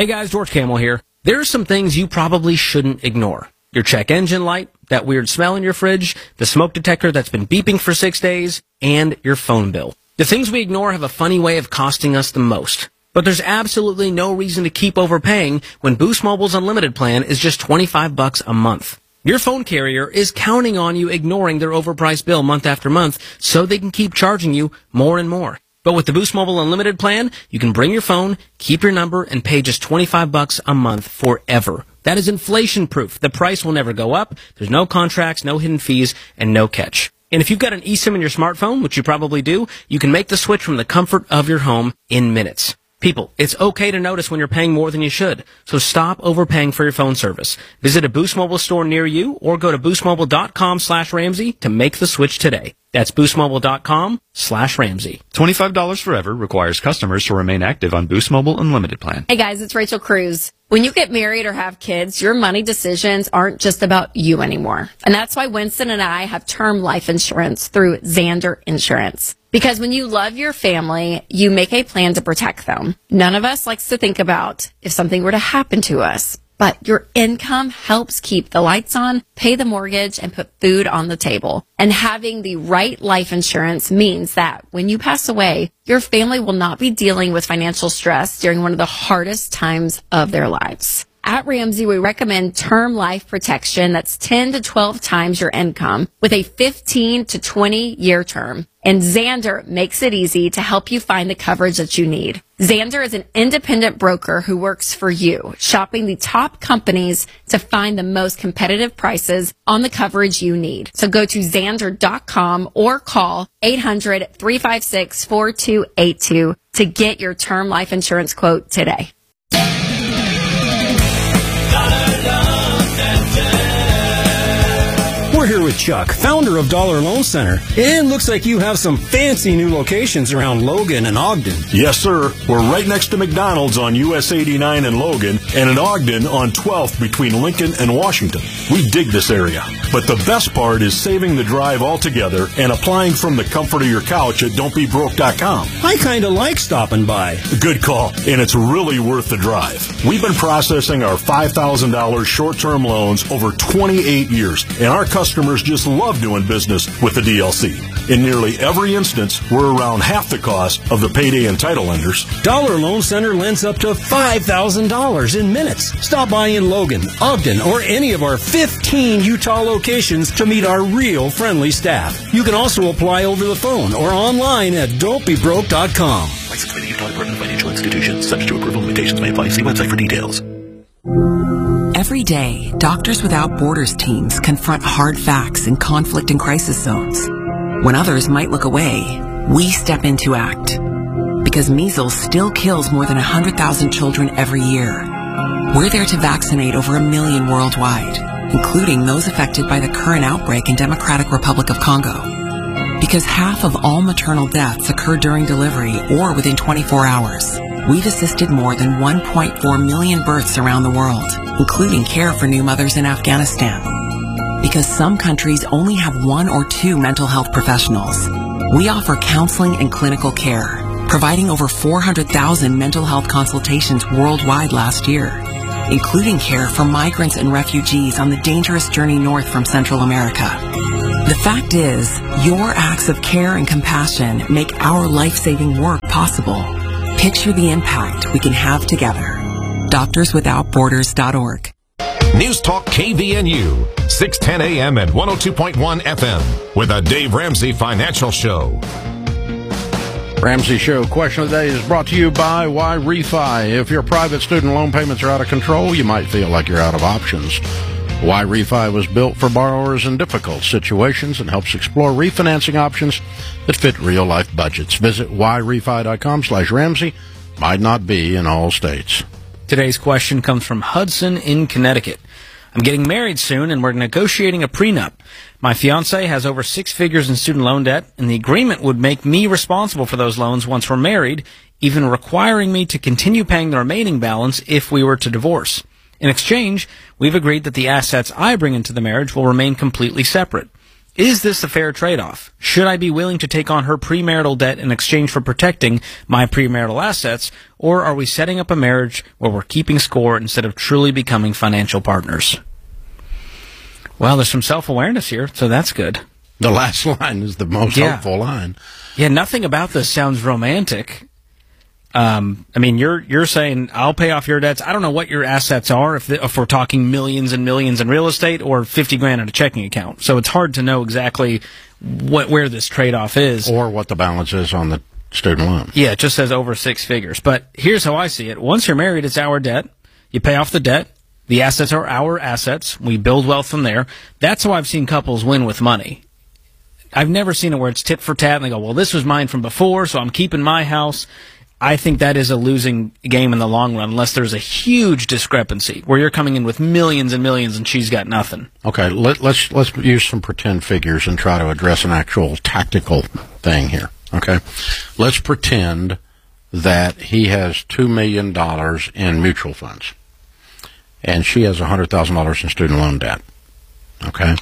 Hey guys, George Camel here. There are some things you probably shouldn't ignore. Your check engine light, that weird smell in your fridge, the smoke detector that's been beeping for 6 days, and your phone bill. The things we ignore have a funny way of costing us the most. But there's absolutely no reason to keep overpaying when Boost Mobile's unlimited plan is just $25 a month. Your phone carrier is counting on you ignoring their overpriced bill month after month so they can keep charging you more and more. But with the Boost Mobile Unlimited plan, you can bring your phone, keep your number, and pay just $25 a month forever. That is inflation-proof. The price will never go up. There's no contracts, no hidden fees, and no catch. And if you've got an eSIM in your smartphone, which you probably do, you can make the switch from the comfort of your home in minutes. People, it's okay to notice when you're paying more than you should, so stop overpaying for your phone service. Visit a Boost Mobile store near you or go to boostmobile.com/Ramsey to make the switch today. That's boostmobile.com/Ramsey. $25 forever requires customers to remain active on Boost Mobile Unlimited plan. Hey guys, it's Rachel Cruz. When you get married or have kids, your money decisions aren't just about you anymore. And that's why Winston and I have term life insurance through Xander Insurance. Because when you love your family, you make a plan to protect them. None of us likes to think about if something were to happen to us. But your income helps keep the lights on, pay the mortgage, and put food on the table. And having the right life insurance means that when you pass away, your family will not be dealing with financial stress during one of the hardest times of their lives. At Ramsey, we recommend term life protection that's 10 to 12 times your income with a 15 to 20-year term. And Xander makes it easy to help you find the coverage that you need. Xander is an independent broker who works for you, shopping the top companies to find the most competitive prices on the coverage you need. So go to Xander.com or call 800-356-4282 to get your term life insurance quote today. We're here with Chuck, founder of Dollar Loan Center. And looks like you have some fancy new locations around Logan and Ogden. Yes, sir. We're right next to McDonald's on US 89 in Logan and in Ogden on 12th between Lincoln and Washington. We dig this area. But the best part is saving the drive altogether and applying from the comfort of your couch at don'tbebroke.com. I kind of like stopping by. Good call, and it's really worth the drive. We've been processing our $5,000 short-term loans over 28 years, and our customers just love doing business with the DLC. In nearly every instance, we're around half the cost of the payday and title lenders. Dollar Loan Center lends up to $5,000 in minutes. Stop by in Logan, Ogden, or any of our 15 Utah locations to meet our real friendly staff. You can also apply over the phone or online at don'tbebroke.com. Licensed by the Utah Department of Financial Institutions. Subject to approval, limitations may apply. See website for details. Every day, Doctors Without Borders teams confront hard facts in conflict and crisis zones. When others might look away, we step in to act. Because measles still kills more than 100,000 children every year. We're there to vaccinate over 1 million worldwide, including those affected by the current outbreak in Democratic Republic of Congo. Because half of all maternal deaths occur during delivery or within 24 hours. We've assisted more than 1.4 million births around the world, including care for new mothers in Afghanistan. Because some countries only have 1 or 2 mental health professionals, we offer counseling and clinical care, providing over 400,000 mental health consultations worldwide last year, including care for migrants and refugees on the dangerous journey north from Central America. The fact is, your acts of care and compassion make our life-saving work possible. Picture the impact we can have together. DoctorsWithoutBorders.org. News Talk KVNU, 610 AM and 102.1 FM, with a Dave Ramsey Financial Show. Ramsey Show question of the day is brought to you by Why Refi. If your private student loan payments are out of control, you might feel like you're out of options. Why Refi was built for borrowers in difficult situations and helps explore refinancing options that fit real-life budgets. Visit whyrefi.com/Ramsey. Might not be in all states. Today's question comes from Hudson in Connecticut. I'm getting married soon, and we're negotiating a prenup. My fiancé has over 6 figures in student loan debt, and the agreement would make me responsible for those loans once we're married, even requiring me to continue paying the remaining balance if we were to divorce. In exchange, we've agreed that the assets I bring into the marriage will remain completely separate. Is this a fair trade-off? Should I be willing to take on her premarital debt in exchange for protecting my premarital assets, or are we setting up a marriage where we're keeping score instead of truly becoming financial partners? Well, there's some self-awareness here, so that's good. The last line is the most hopeful line. Yeah, nothing about this sounds romantic. I mean, you're saying I'll pay off your debts. I don't know what your assets are, if we're talking millions and millions in real estate or $50,000 in a checking account. So it's hard to know exactly where this trade-off is, or what the balance is on the student loan. Yeah, it just says over 6 figures. But here's how I see it: once you're married, it's our debt. You pay off the debt. The assets are our assets. We build wealth from there. That's how I've seen couples win with money. I've never seen it where it's tit for tat and they go, well, this was mine from before, so I'm keeping my house. I think that is a losing game in the long run, unless there's a huge discrepancy where you're coming in with millions and millions and she's got nothing. Okay, let's use some pretend figures and try to address an actual tactical thing here. Okay, let's pretend that he has $2 million in mutual funds, and she has $100,000 in student loan debt. Okay.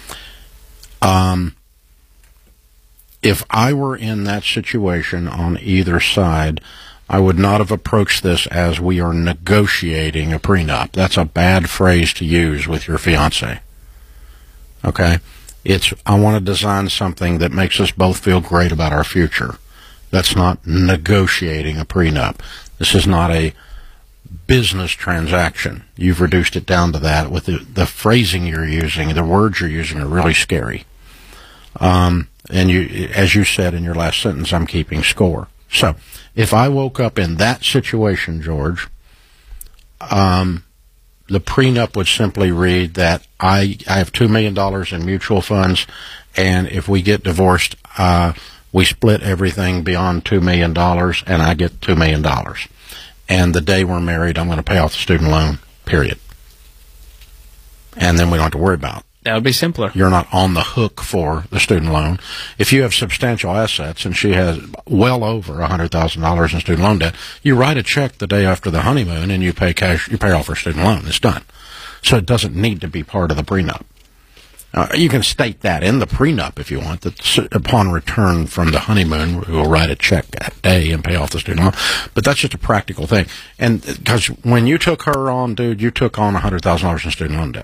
If I were in that situation on either side, I would not have approached this as we are negotiating a prenup. That's a bad phrase to use with your fiance. Okay? I want to design something that makes us both feel great about our future. That's not negotiating a prenup. This is not a business transaction. You've reduced it down to that with the phrasing you're using. The words you're using are really scary. And as you said in your last sentence, I'm keeping score. So, if I woke up in that situation, George, the prenup would simply read that I have $2 million in mutual funds, and if we get divorced, we split everything beyond $2 million, and I get $2 million. And the day we're married, I'm going to pay off the student loan, period. And then we don't have to worry about it. That would be simpler. You're not on the hook for the student loan. If you have substantial assets and she has well over $100,000 in student loan debt, you write a check the day after the honeymoon and you pay cash. You pay off her student loan. It's done. So it doesn't need to be part of the prenup. You can state that in the prenup if you want, that upon return from the honeymoon, we will write a check that day and pay off the student loan. But that's just a practical thing. And because when you took her on, dude, you took on $100,000 in student loan debt.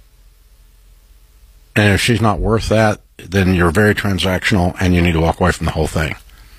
And if she's not worth that, then you're very transactional and you need to walk away from the whole thing.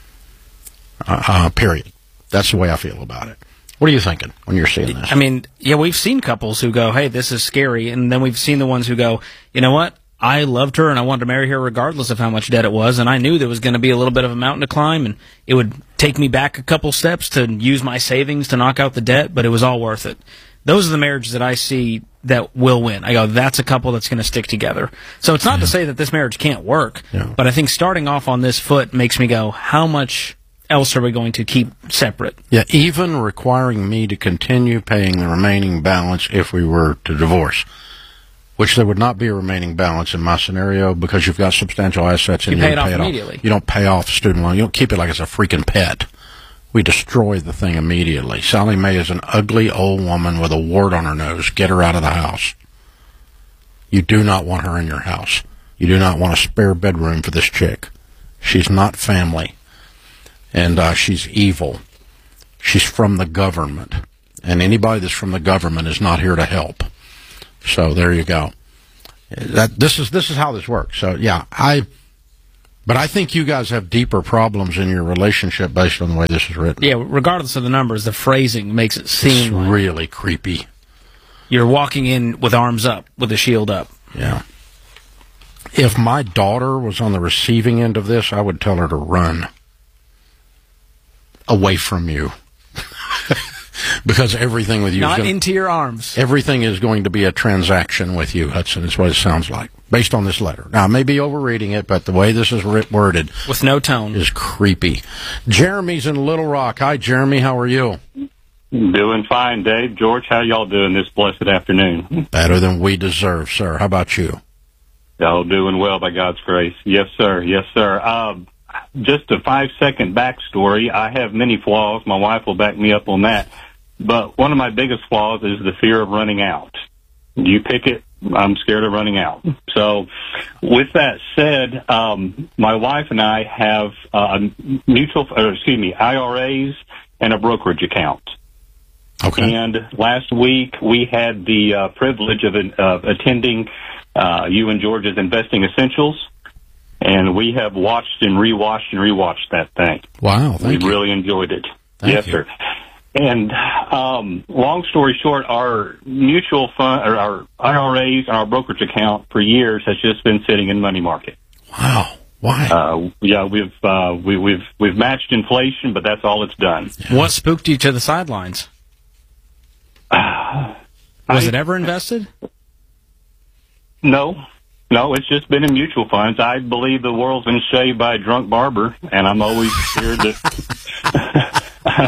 Period. That's the way I feel about it. What are you thinking when you're seeing this? I mean, yeah, we've seen couples who go, hey, this is scary. And then we've seen the ones who go, you know what? I loved her and I wanted to marry her regardless of how much debt it was. And I knew there was going to be a little bit of a mountain to climb and it would take me back a couple steps to use my savings to knock out the debt, but it was all worth it. Those are the marriages that I see that will win. I go, that's a couple that's going to stick together. So it's not to say that this marriage can't work, but I think starting off on this foot makes me go, how much else are we going to keep separate? Yeah, even requiring me to continue paying the remaining balance if we were to divorce, which there would not be a remaining balance in my scenario because you've got substantial assets and you pay it off immediately. You don't pay off student loan. You don't keep it like it's a freaking pet. We destroy the thing immediately. Sally Mae is an ugly old woman with a wart on her nose. Get her out of the house. You do not want her in your house. You do not want a spare bedroom for this chick. She's not family. And she's evil. She's from the government. And anybody that's from the government is not here to help. So there you go. This is how this works. So yeah, But I think you guys have deeper problems in your relationship based on the way this is written. Yeah, regardless of the numbers, the phrasing makes it seem it's really creepy. You're walking in with arms up, with a shield up. Yeah. If my daughter was on the receiving end of this, I would tell her to run away from you. Because everything with you not into your arms. Everything is going to be a transaction with you, Hudson, is what it sounds like, based on this letter. Now, I may be overreading it, but the way this is worded with no tone is creepy. Jeremy's in Little Rock. Hi, Jeremy. How are you? Doing fine, Dave. George, how y'all doing this blessed afternoon? Better than we deserve, sir. How about you? Y'all doing well by God's grace. Yes, sir. Yes, sir. Just a 5-second backstory. I have many flaws. My wife will back me up on that. But one of my biggest flaws is the fear of running out. You pick it I'm scared of running out. So with that said, my wife and I have IRAs and a brokerage account. Okay. And last week we had the privilege of attending you and George's Investing Essentials, and we have watched and rewatched that thing. Wow, thank you. We really enjoyed it. Thank yes, you. sir. And long story short, our mutual fund, or our IRAs and our brokerage account for years has just been sitting in money market. Wow. Why? Yeah, we've matched inflation, but that's all it's done. Yeah. What spooked you to the sidelines? Was it ever invested? No, it's just been in mutual funds. I believe the world's been shaved by a drunk barber, and I'm always scared that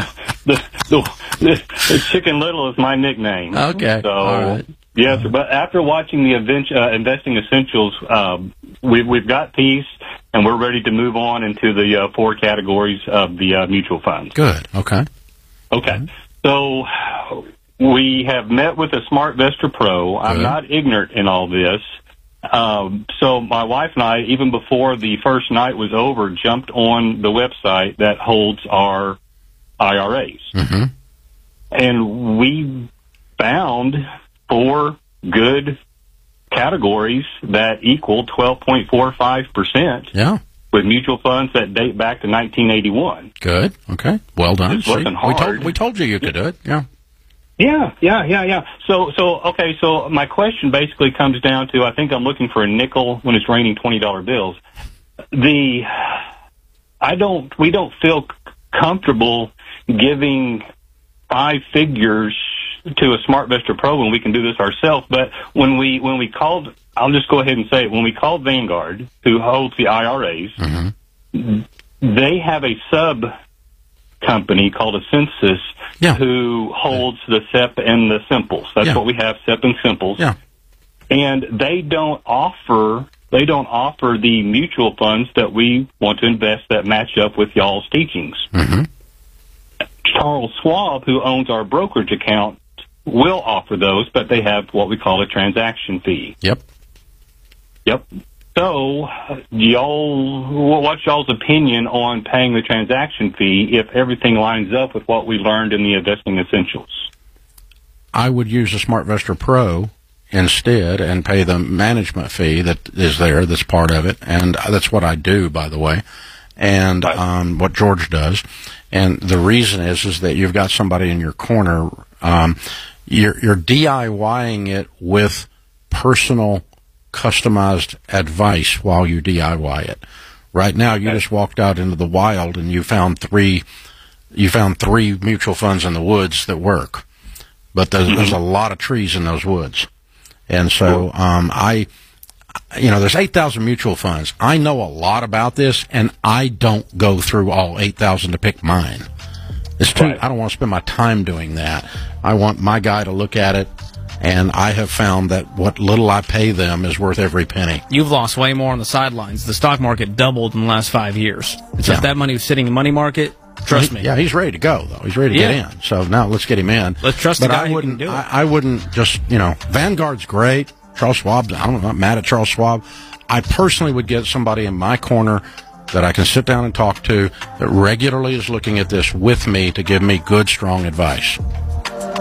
the Chicken Little is my nickname. Okay, so all right. yes, but after watching the Investing Essentials, we've got peace, and we're ready to move on into the 4 categories of the mutual funds. Good. Okay. Okay. So we have met with a SmartVestor Pro. I'm not ignorant in all this. So my wife and I, even before the first night was over, jumped on the website that holds our IRAs. Mm-hmm. And we found 4 good categories that equal 12.45%. Yeah. With mutual funds that date back to 1981. Good. Okay. Well done. It wasn't hard. We told you could do it. Yeah. Yeah. So my question basically comes down to, I think I'm looking for a nickel when it's raining $20 bills. We don't feel comfortable giving 5 figures to a SmartVestor Pro when we can do this ourselves. But when we called, I'll just go ahead and say it, when we called Vanguard, who holds the IRAs, mm-hmm. they have a sub company called Ascensus, who holds the SEP and the Simples. That's what we have, SEP and Simples. Yeah. And they don't offer the mutual funds that we want to invest that match up with y'all's teachings. Mm-hmm. Charles Schwab, who owns our brokerage account, will offer those, but they have what we call a transaction fee. Yep. So, what's y'all's opinion on paying the transaction fee if everything lines up with what we learned in the Investing Essentials? I would use a SmartVestor Pro instead and pay the management fee that is there, that's part of it, and that's what I do, by the way, and what George does. And the reason is that you've got somebody in your corner. You're DIYing it with personal, customized advice while you DIY it. Right now, you just walked out into the wild and you found three mutual funds in the woods that work, but there's a lot of trees in those woods, and so there's 8,000 mutual funds. I know a lot about this, and I don't go through all 8,000 to pick mine. I don't want to spend my time doing that. I want my guy to look at it, and I have found that what little I pay them is worth every penny. You've lost way more on the sidelines. The stock market doubled in the last 5 years. So if that money was sitting in money market, trust me. Yeah, he's ready to go, though. He's ready to get in. So now let's get him in. Let's trust the guy who can do it. I wouldn't just, Vanguard's great. Charles Schwab, I'm not mad at Charles Schwab. I personally would get somebody in my corner that I can sit down and talk to that regularly is looking at this with me to give me good, strong advice.